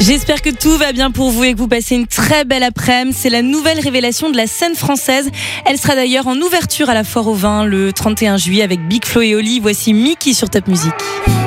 J'espère que tout va bien pour vous et que vous passez une très belle après-midi. C'est la nouvelle révélation de la scène française. Elle sera d'ailleurs en ouverture à la Foire au Vin le 31 juillet avec Big Flo et Oli. Voici Mickey sur Top Music.